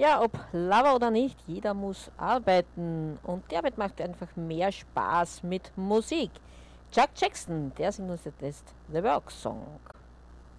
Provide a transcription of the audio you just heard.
Ja, ob Lover oder nicht, jeder muss arbeiten und die Arbeit macht einfach mehr Spaß mit Musik. Chuck Jackson, der singt uns jetzt The Work Song.